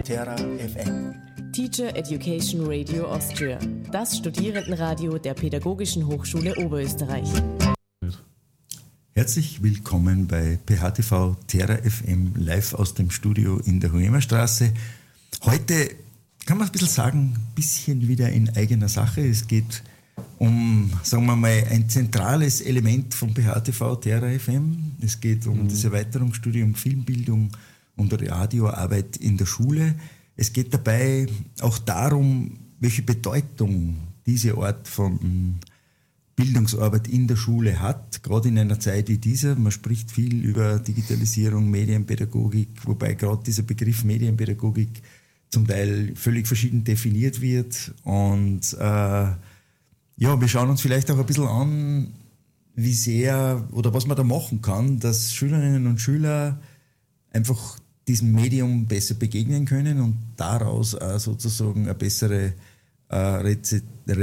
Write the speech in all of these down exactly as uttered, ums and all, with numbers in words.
Terra F M. Teacher Education Radio Austria, das Studierendenradio der Pädagogischen Hochschule Oberösterreich. Herzlich willkommen bei P H T V Terra F M live aus dem Studio in der Hoemerstraße. Heute kann man ein bisschen sagen, ein bisschen wieder in eigener Sache. Es geht um, sagen wir mal, ein zentrales Element von P H T V Terra F M. Es geht um mhm. das Erweiterungsstudium Filmbildung und Radioarbeit in der Schule. Es geht dabei auch darum, welche Bedeutung diese Art von Bildungsarbeit in der Schule hat, gerade in einer Zeit wie dieser. Man spricht viel über Digitalisierung, Medienpädagogik, wobei gerade dieser Begriff Medienpädagogik zum Teil völlig verschieden definiert wird. Und äh, ja, wir schauen uns vielleicht auch ein bisschen an, wie sehr oder was man da machen kann, dass Schülerinnen und Schüler einfach diesem Medium besser begegnen können und daraus auch sozusagen eine bessere äh, Reze-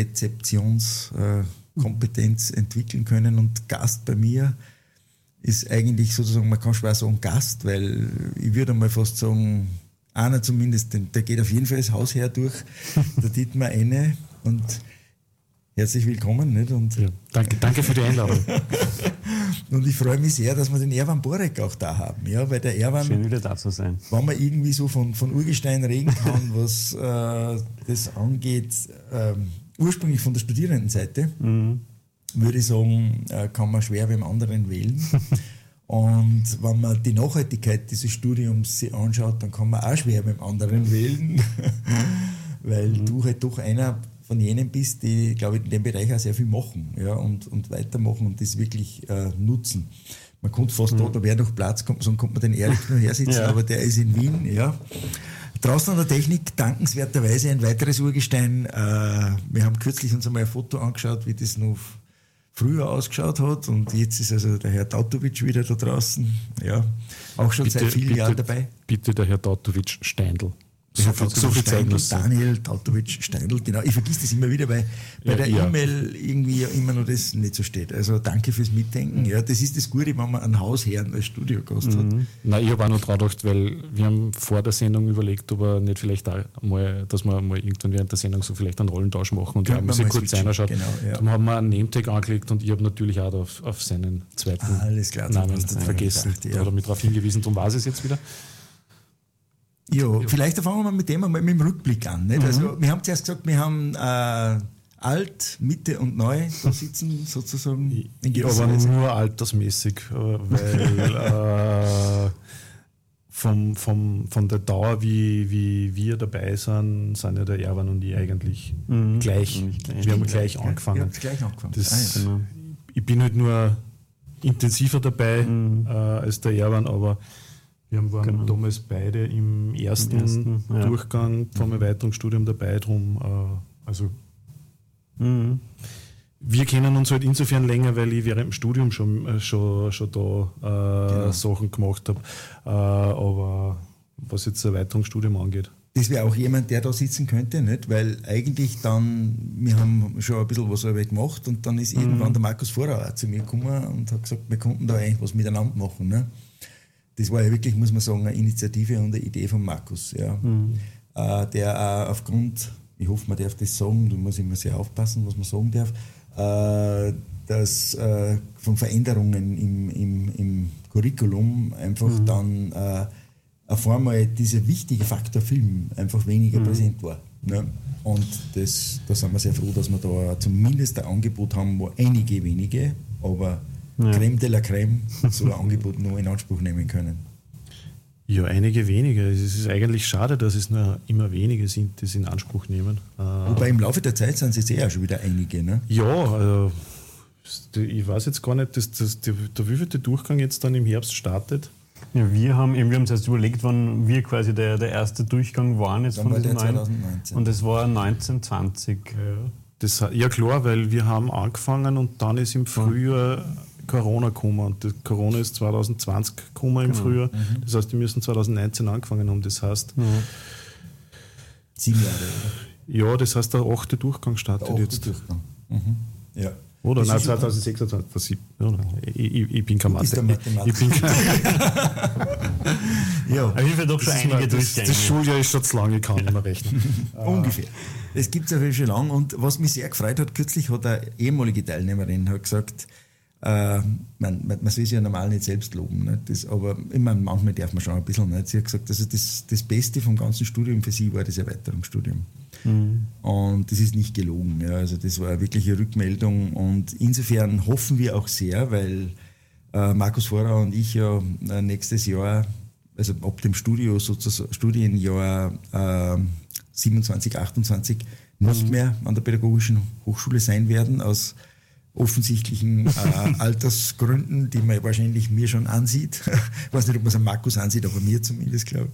Rezeptionskompetenz äh, entwickeln können. Und Gast bei mir ist eigentlich sozusagen, man kann schwer sagen Gast, weil ich würde mal fast sagen, einer zumindest, der geht auf jeden Fall das Haus her durch, der Dietmar Enne. Und herzlich willkommen. Nicht? Und ja, danke, danke für die Einladung. Und ich freue mich sehr, dass wir den Erwan Borek auch da haben. Ja, weil der Erwan, schön wieder da zu sein. Wenn man irgendwie so von, von Urgestein reden kann, was äh, das angeht, äh, ursprünglich von der Studierendenseite, mhm. würde ich sagen, äh, kann man schwer beim anderen wählen. Und wenn man die Nachhaltigkeit dieses Studiums sich anschaut, dann kann man auch schwer beim anderen wählen, weil mhm. du halt doch einer von jenen bist, die, glaube ich, in dem Bereich auch sehr viel machen, ja, und, und weitermachen und das wirklich äh, nutzen. Man kommt fast mhm. da, da wäre noch Platz, kommt, sonst kommt man den Erik nur hersitzen, ja. aber der ist in Wien. Ja. Draußen an der Technik dankenswerterweise ein weiteres Urgestein. Äh, wir haben kürzlich uns einmal ein Foto angeschaut, wie das noch früher ausgeschaut hat, und jetzt ist also der Herr Tautovic wieder da draußen. Ja, auch schon bitte, seit vielen bitte, Jahren dabei. Bitte der Herr Tautovic Steindl. So viel, so viel Zeit muss Daniel Tautovic Steindl, genau. Ich vergesse das immer wieder, weil bei ja, der ja. E-Mail irgendwie immer noch das nicht so steht. Also danke fürs Mitdenken. Ja, das ist das Gute, wenn man einen Hausherrn als Studiogast mhm. hat. Nein, ich habe auch noch dran gedacht, weil wir haben vor der Sendung überlegt, ob er nicht vielleicht auch mal, dass wir mal irgendwann während der Sendung so vielleicht einen Rollentausch machen und haben sich kurz reinschaut. Genau, ja. Dann haben wir einen Name-Tag angelegt und ich habe natürlich auch auf, auf seinen zweiten Alles klar, Namen vergessen gedacht, ja. oder mit darauf hingewiesen. Darum weiß ich es jetzt wieder. Ja, ja, vielleicht fangen wir mit dem einmal mit dem Rückblick an. Nicht? Mhm. Also, wir haben zuerst gesagt, wir haben äh, alt, Mitte und neu da sitzen, sozusagen. In ja, aber Weise. Nur altersmäßig, weil äh, vom, vom, von der Dauer, wie, wie wir dabei sind, sind ja der Erwan und ich eigentlich mhm. gleich. gleich. Wir haben gleich ja, angefangen. Ihr habt gleich angefangen. Das, ah, ja. Ich bin halt nur intensiver dabei mhm. äh, als der Erwan, aber wir waren genau. damals beide im ersten, Im ersten ja. Durchgang vom Erweiterungsstudium dabei, drum, äh, also mhm. wir kennen uns halt insofern länger, weil ich während dem Studium schon, äh, schon, schon da äh, genau. Sachen gemacht habe, äh, aber was jetzt das Erweiterungsstudium angeht. Das wäre auch jemand, der da sitzen könnte, nicht? Weil eigentlich dann, wir haben schon ein bisschen was gemacht und dann ist mhm. irgendwann der Markus Vorauer zu mir gekommen und hat gesagt, wir konnten da eigentlich was miteinander machen. Ne? Das war ja wirklich, muss man sagen, eine Initiative und eine Idee von Markus, ja. Mhm. Äh, der auch aufgrund, ich hoffe, man darf das sagen, da muss immer sehr aufpassen, was man sagen darf, äh, dass äh, von Veränderungen im, im, im Curriculum einfach mhm. dann äh, auf einmal dieser wichtige Faktor Film einfach weniger mhm. präsent war. Ne? Und das, da sind wir sehr froh, dass wir da zumindest ein Angebot haben, wo einige wenige, aber ja. Creme de la Creme so ein Angebot noch in Anspruch nehmen können. Ja, einige wenige. Es ist eigentlich schade, dass es nur immer wenige sind, die es in Anspruch nehmen. Wobei im Laufe der Zeit sind es jetzt eh auch schon wieder einige, ne? Ja, äh, ich weiß jetzt gar nicht, dass, dass der, der wievielte Durchgang jetzt dann im Herbst startet. Ja, wir haben wir haben uns erst überlegt, wann wir quasi der, der erste Durchgang waren jetzt von diesem neuen. zwanzig neunzehn. Und das war neunzehn zwanzig. Ja. Das, ja klar, weil wir haben angefangen und dann ist im Frühjahr Corona gekommen und das Corona ist zwanzig zwanzig gekommen im genau. Frühjahr. Mhm. Das heißt, die müssen zwanzig neunzehn angefangen haben. Das heißt, mhm. sieben Jahre. Oder? Ja, das heißt, der achte Durchgang startet der achte jetzt. Durchgang. Mhm. Ja. Oder? Nein, zwanzig sechsundzwanzig. Ich, ich, ich bin kein Mathe. Ich bin kein ja. Auf jeden Fall doch schon einige das, das, das Schuljahr ist schon zu lange, ich kann nicht mehr rechnen. Ungefähr. Es gibt es ja schon lange und was mich sehr gefreut hat, kürzlich hat eine ehemalige Teilnehmerin hat gesagt, äh, man, man, man soll sich ja normal nicht selbst loben, nicht? Das, aber ich meine, manchmal darf man schon ein bisschen. Nicht? Sie hat gesagt, also das, das Beste vom ganzen Studium für sie war das Erweiterungsstudium. Mhm. Und das ist nicht gelogen. Ja. Also das war eine wirkliche Rückmeldung und insofern hoffen wir auch sehr, weil äh, Markus Vorer und ich ja äh, nächstes Jahr, also ab dem Studio sozusagen, Studienjahr äh, siebenundzwanzig, achtundzwanzig nicht mhm. mehr an der Pädagogischen Hochschule sein werden, aus offensichtlichen äh, Altersgründen, die man wahrscheinlich mir schon ansieht. Ich weiß nicht, ob man es an Markus ansieht, aber mir zumindest, glaube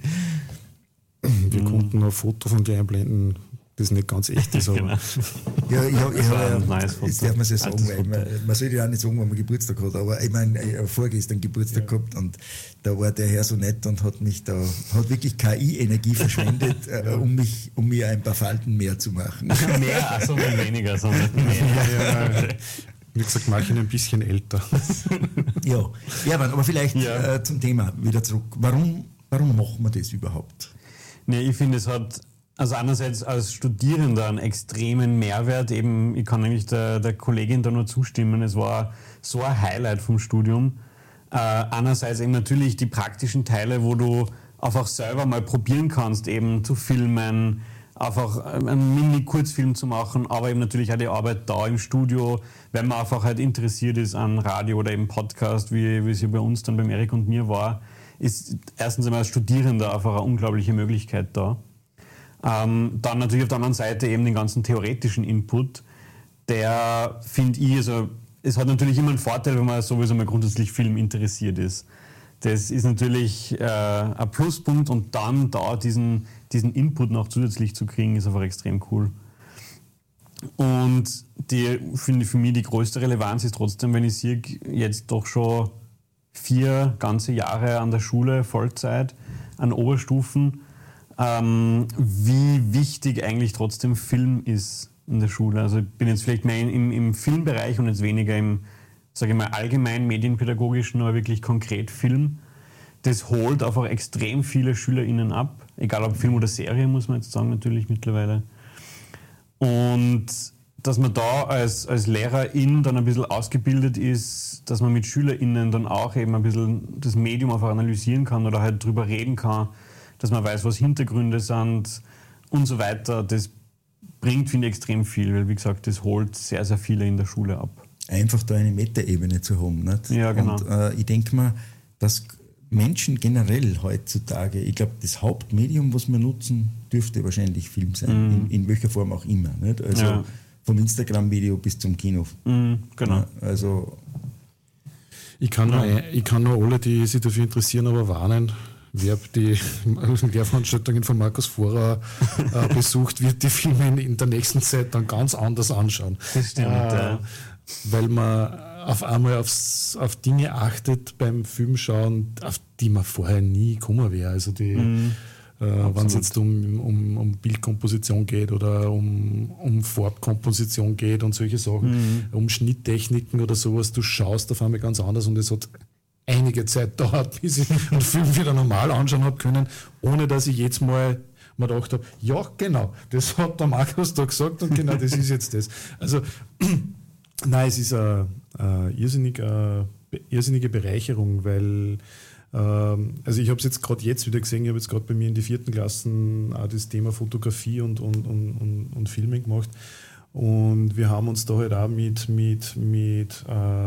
ich. Wir mhm. konnten ein Foto von dir einblenden, das nicht ganz echt ist, aber... Genau. Ja, ich habe ja, nice, das darf man es ja sagen, weil man, man sollte ja auch nicht sagen, wenn man Geburtstag hat, aber ich meine, ich habe vorgestern Geburtstag ja. gehabt und da war der Herr so nett und hat mich da, hat wirklich K I-Energie verschwendet, äh, um, mich, um mir ein paar Falten mehr zu machen. Mehr, also nicht weniger, sondern mehr. Ja, ja. Wie gesagt, mache ich ein bisschen älter. Ja, ja aber vielleicht ja. Äh, zum Thema wieder zurück. Warum, warum machen wir das überhaupt? Nee, ich finde, es hat also einerseits als Studierender einen extremen Mehrwert. Eben, ich kann nämlich der, der Kollegin da nur zustimmen. Es war so ein Highlight vom Studium. Äh, einerseits eben natürlich die praktischen Teile, wo du einfach selber mal probieren kannst, eben zu filmen, einfach einen Mini-Kurzfilm zu machen, aber eben natürlich auch die Arbeit da im Studio, wenn man einfach halt interessiert ist an Radio oder eben Podcast, wie, wie es ja bei uns dann beim Erik und mir war, ist erstens einmal als Studierender einfach eine unglaubliche Möglichkeit da. Ähm, dann natürlich auf der anderen Seite eben den ganzen theoretischen Input, der, finde ich, also es hat natürlich immer einen Vorteil, wenn man sowieso mal grundsätzlich Film interessiert ist. Das ist natürlich äh, ein Pluspunkt und dann da diesen, diesen Input noch zusätzlich zu kriegen, ist einfach extrem cool. Und die, finde für mich die größte Relevanz ist trotzdem, wenn ich sehe, jetzt doch schon vier ganze Jahre an der Schule, Vollzeit, an Oberstufen, ähm, wie wichtig eigentlich trotzdem Film ist in der Schule. Also ich bin jetzt vielleicht mehr im, im Filmbereich und jetzt weniger im, sage ich mal, allgemein medienpädagogischen, aber wirklich konkret Film. Das holt einfach extrem viele SchülerInnen ab. Egal ob Film oder Serie, muss man jetzt sagen, natürlich mittlerweile. Und dass man da als, als Lehrerin dann ein bisschen ausgebildet ist, dass man mit SchülerInnen dann auch eben ein bisschen das Medium einfach analysieren kann oder halt drüber reden kann, dass man weiß, was Hintergründe sind und so weiter. Das bringt, finde ich, extrem viel, weil, wie gesagt, das holt sehr, sehr viele in der Schule ab. Einfach da eine Metaebene zu haben. Nicht? Ja, genau. Und äh, ich denke mal, dass Menschen generell heutzutage, ich glaube, das Hauptmedium, was wir nutzen, dürfte wahrscheinlich Film sein, mm. in, in welcher Form auch immer. Nicht? Also ja. vom Instagram-Video bis zum Kino. Mm, genau. Ja, also ich kann, nur, ich kann nur alle, die sich dafür interessieren, aber warnen. Wer die Lehrveranstaltungen von Markus Vorer äh, besucht, wird die Filme in, in der nächsten Zeit dann ganz anders anschauen. Das stimmt, äh, ja. Weil man auf einmal aufs, auf Dinge achtet beim Filmschauen, auf die man vorher nie gekommen wäre. Also die, mm, äh, wenn es jetzt um, um, um Bildkomposition geht oder um, um Farbkomposition geht und solche Sachen, mm. um Schnitttechniken oder sowas, du schaust auf einmal ganz anders und es hat einige Zeit dauert, bis ich einen Film wieder normal anschauen habe können, ohne dass ich jetzt mal mir gedacht habe, ja genau, das hat der Markus da gesagt und genau das ist jetzt das. Also nein, es ist eine, eine irrsinnige, irrsinnige Bereicherung, weil ähm, also ich habe es jetzt gerade jetzt wieder gesehen, ich habe jetzt gerade bei mir in die vierten Klassen auch das Thema Fotografie und, und, und, und, und Filming gemacht. Und wir haben uns da halt auch mit, mit, mit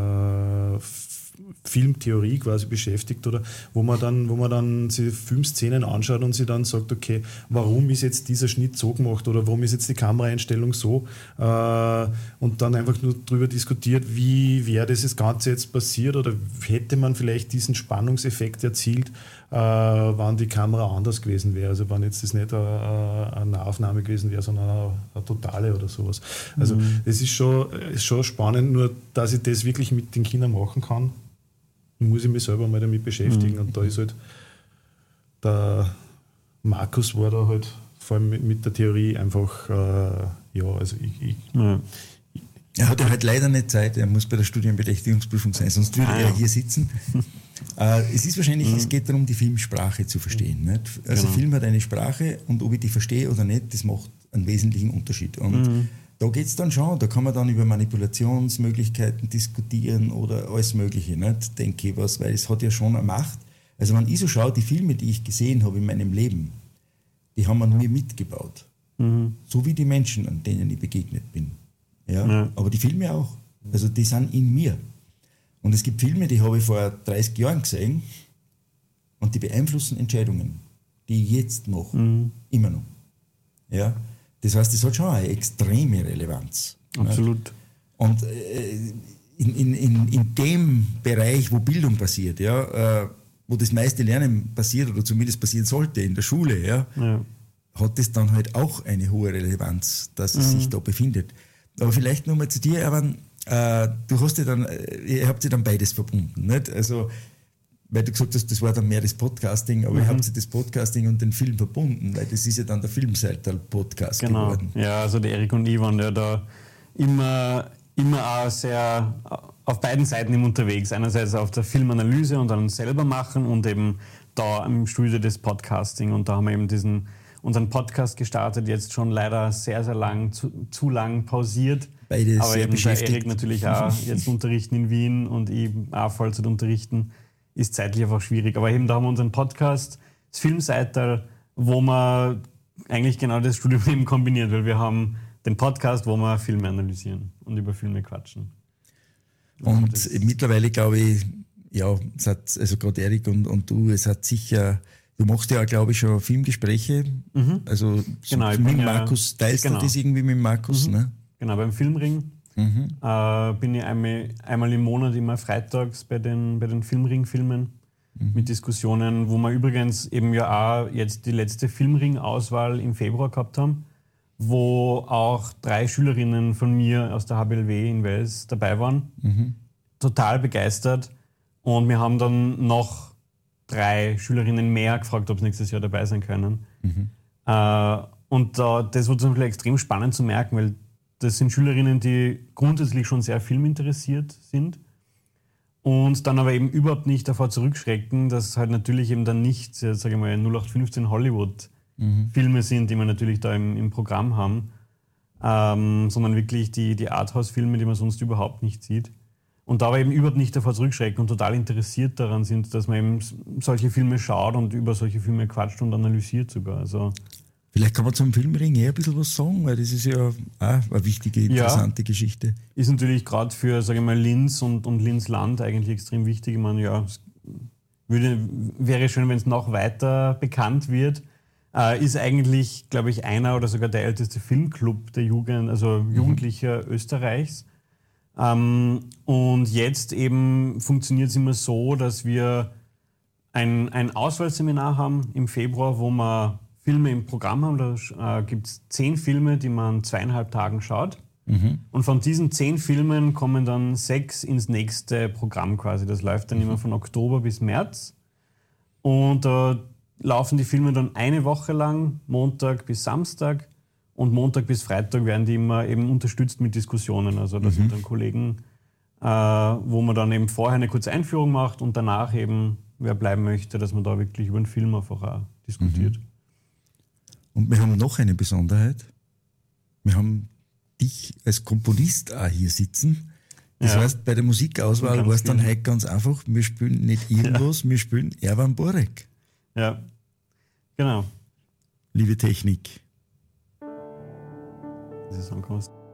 äh, Filmtheorie quasi beschäftigt, oder wo man dann, wo man dann sich Filmszenen anschaut und sich dann sagt, okay, warum ist jetzt dieser Schnitt so gemacht oder warum ist jetzt die Kameraeinstellung so, äh, und dann einfach nur darüber diskutiert, wie wäre das Ganze jetzt passiert oder hätte man vielleicht diesen Spannungseffekt erzielt, äh, wann die Kamera anders gewesen wäre, also wenn jetzt das nicht eine, eine Nahaufnahme gewesen wäre, sondern eine, eine totale oder sowas. Also mhm. das ist schon, ist schon spannend, nur dass ich das wirklich mit den Kindern machen kann, muss ich mich selber mal damit beschäftigen. Mhm. Und da ist halt der Markus war da halt vor allem mit, mit der Theorie einfach, äh, ja, also ich, ich, ja. Er hat ja halt leider nicht Zeit, er muss bei der Studienberechtigungsprüfung sein, sonst würde ah, ja. er hier sitzen. äh, es ist wahrscheinlich, mhm. es geht darum, die Filmsprache zu verstehen. Nicht? Also genau. Film hat eine Sprache und ob ich die verstehe oder nicht, das macht einen wesentlichen Unterschied. Und mhm. da geht es dann schon, da kann man dann über Manipulationsmöglichkeiten diskutieren oder alles Mögliche, nicht? Denke ich was, weil es hat ja schon eine Macht. Also wenn ich so schaue, die Filme, die ich gesehen habe in meinem Leben, die haben an mir mitgebaut. Mhm. So wie die Menschen, an denen ich begegnet bin. Ja, ja. Aber die Filme auch. Also die sind in mir. Und es gibt Filme, die habe ich vor dreißig Jahren gesehen und die beeinflussen Entscheidungen, die ich jetzt mache. Mhm. Immer noch. Ja? Das heißt, das hat schon eine extreme Relevanz. Absolut. Nicht? Und äh, in, in, in, in dem Bereich, wo Bildung passiert, ja, äh, wo das meiste Lernen passiert oder zumindest passieren sollte, in der Schule, ja, ja. hat das dann halt auch eine hohe Relevanz, dass es mhm. sich da befindet. Aber vielleicht nochmal zu dir, Erwan, äh, du hast ja dann, ihr habt ja dann beides verbunden, nicht? Also, weil du gesagt hast, das war dann mehr das Podcasting, aber mhm. ihr habt ja das Podcasting und den Film verbunden, weil das ist ja dann der Filmseiter-Podcast genau. geworden. Ja, also der Erik und ich waren ja da immer, immer auch sehr auf beiden Seiten im unterwegs. Einerseits auf der Filmanalyse und dann selber machen und eben da im Studio des Podcasting, und da haben wir eben diesen unseren Podcast gestartet, jetzt schon leider sehr, sehr lang, zu, zu lang pausiert. Beide aber sehr eben der Erik natürlich auch jetzt unterrichten in Wien und ich auch Vollzeit unterrichten, ist zeitlich einfach schwierig. Aber eben da haben wir unseren Podcast, das Filmseiter, wo man eigentlich genau das Studium eben kombiniert, weil wir haben den Podcast, wo wir Filme analysieren und über Filme quatschen. Und das mittlerweile glaube ich, ja, es hat, also gerade Erik und, und du, es hat sicher... Du machst ja, glaube ich, schon Filmgespräche. Mhm. Also genau, mit Markus, teilst genau. du das irgendwie mit Markus? Mhm. Ne? Genau, beim Filmring mhm. äh, bin ich einmal, einmal im Monat, immer freitags bei den, bei den Filmring-Filmen mhm. mit Diskussionen, wo wir übrigens eben ja auch jetzt die letzte Filmring-Auswahl im Februar gehabt haben, wo auch drei Schülerinnen von mir aus der H B L W in Wels dabei waren. Mhm. Total begeistert. Und wir haben dann noch drei Schülerinnen mehr gefragt, ob sie nächstes Jahr dabei sein können. Mhm. Äh, und äh, das war zum Beispiel extrem spannend zu merken, weil das sind Schülerinnen, die grundsätzlich schon sehr filminteressiert sind und dann aber eben überhaupt nicht davor zurückschrecken, dass halt natürlich eben dann nicht, sage ich mal, null acht fünfzehn Hollywood-Filme mhm. sind, die wir natürlich da im, im Programm haben, ähm, sondern wirklich die, die Arthouse-Filme, die man sonst überhaupt nicht sieht. Und da aber eben überhaupt nicht davor zurückschrecken und total interessiert daran sind, dass man eben solche Filme schaut und über solche Filme quatscht und analysiert sogar. Also vielleicht kann man zum Filmring eher ein bisschen was sagen, weil das ist ja auch eine wichtige, interessante ja, Geschichte. Ist natürlich gerade für, sage ich mal, Linz und, und Linz-Land eigentlich extrem wichtig. Ich meine, ja, es würde, wäre schön, wenn es noch weiter bekannt wird. Äh, ist eigentlich, glaube ich, einer oder sogar der älteste Filmclub der Jugend, also mhm. Jugendlicher Österreichs. Ähm, und jetzt eben funktioniert es immer so, dass wir ein, ein Auswahlseminar haben im Februar, wo wir Filme im Programm haben. Da äh, gibt es zehn Filme, die man an zweieinhalb Tagen schaut. Mhm. Und von diesen zehn Filmen kommen dann sechs ins nächste Programm quasi. Das läuft dann mhm. immer von Oktober bis März. Und da äh, laufen die Filme dann eine Woche lang, Montag bis Samstag. Und Montag bis Freitag werden die immer eben unterstützt mit Diskussionen. Also da mhm. sind dann Kollegen, äh, wo man dann eben vorher eine kurze Einführung macht und danach eben, wer bleiben möchte, dass man da wirklich über den Film einfach auch diskutiert. Mhm. Und wir haben noch eine Besonderheit. Wir haben dich als Komponist auch hier sitzen. Das ja. heißt, bei der Musikauswahl war es dann heute ganz einfach, wir spielen nicht irgendwas, ja. wir spielen Erwan Borek. Ja, genau. Liebe Technik. Diese Song kommst.